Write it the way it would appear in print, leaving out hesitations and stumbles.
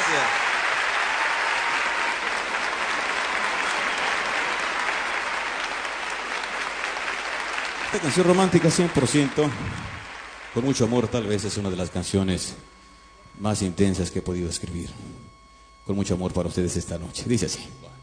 gracias. Esta canción romántica 100%, con mucho amor, tal vez es una de las canciones más intensas que he podido escribir. Con mucho amor para ustedes esta noche. Dice así.